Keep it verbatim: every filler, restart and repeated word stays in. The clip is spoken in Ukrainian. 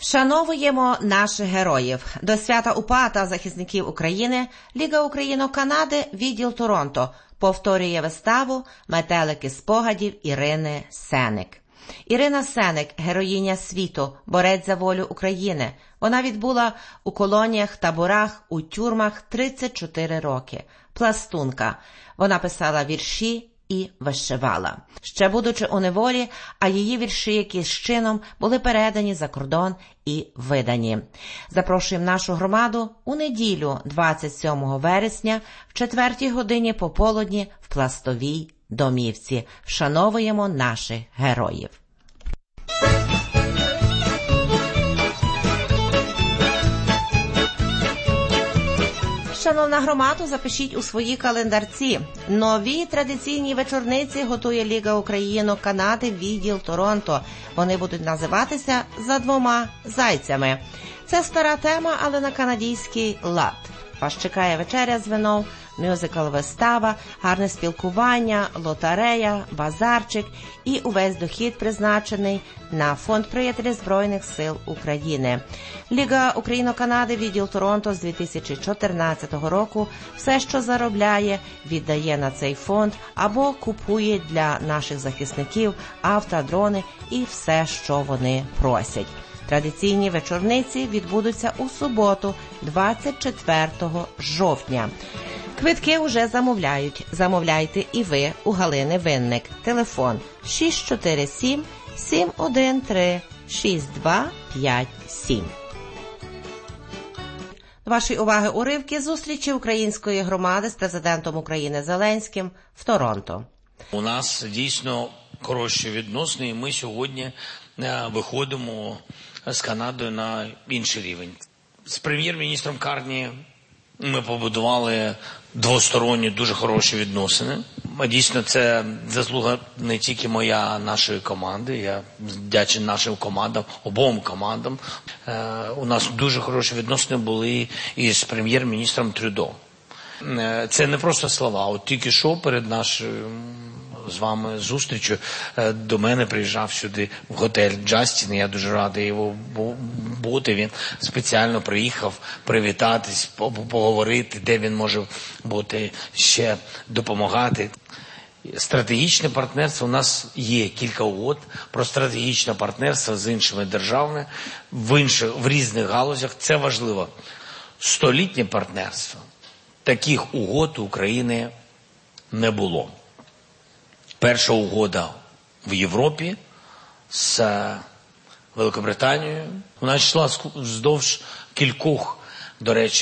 Вшановуємо наших героїв. До свята УПА та захисників України Ліга Україно-Канади, відділ Торонто, повторює виставу «Метелики спогадів» Ірини Сеник. Ірина Сеник – героїня світу, борець за волю України. Вона відбула у колоніях, таборах, у тюрмах тридцять чотири роки. Пластунка. Вона писала вірші і вишивала. Ще будучи у неволі, а її вірші якимсь чином були передані за кордон і видані. Запрошуємо нашу громаду у неділю двадцять сьомого вересня в четвертій годині пополудні в Пластовій домівці. Вшановуємо наших героїв. Шановна громада, запишіть у свої календарці. Нові традиційні вечорниці готує Ліга Україно-Канади, відділ Торонто. Вони будуть називатися «За двома зайцями». Це стара тема, але на канадійський лад. Вас чекає вечеря з вином, мюзикл-вистава, гарне спілкування, лотерея, базарчик і увесь дохід призначений на фонд «Приятелі Збройних сил України». Ліга Україно-Канади, відділ Торонто з дві тисячі чотирнадцятого року все, що заробляє, віддає на цей фонд або купує для наших захисників автодрони і все, що вони просять. Традиційні вечорниці відбудуться у суботу, двадцять четвертого жовтня. Квитки вже замовляють. Замовляйте і ви у Галини Винник. Телефон шість чотири сім сім один три шість два п'ять сім. До вашої уваги уривки зустрічі української громади з президентом України Зеленським в Торонто. У нас дійсно хороші відносини, і ми сьогодні виходимо з Канадою на інший рівень. З прем'єр-міністром Карні ми побудували двосторонні дуже хороші відносини. Дійсно, це заслуга не тільки моя, а нашої команди. Я вдячний нашим командам, обом командам. У нас дуже хороші відносини були і з прем'єр-міністром Трюдо. Це не просто слова. От тільки що перед нашою з вами зустрічю до мене приїжджав сюди в готель Джастін. Я дуже радий його бути. Він спеціально приїхав привітатись, поговорити, де він може бути, ще допомагати. Стратегічне партнерство. У нас є кілька угод про стратегічне партнерство з іншими державами в інших, в різних галузях. Це важливо. Столітнє партнерство. Таких угод у України не було. Перша угода в Європі з Великобританією. Вона йшла вздовж кількох, до речі,